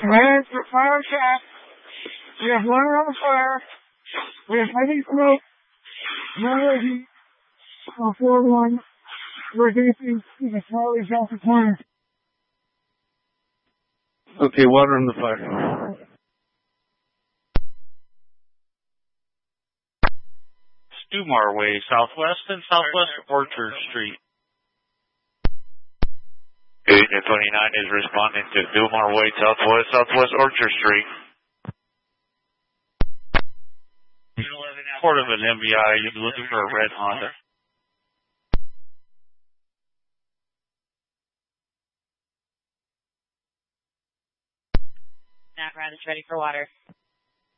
Command for fire attack. We have one on fire. We have heavy smoke. No heat. 4-1. We're gaping to the Charlie Delta Plane. Okay, water on the fire. Stewmar Way, Southwest and Southwest Orchard Street. Agent 29 is responding to Stewmar Way, Southwest, Southwest Orchard Street. Port of an MBI, you're looking for a red Honda. Apparatus ready for water.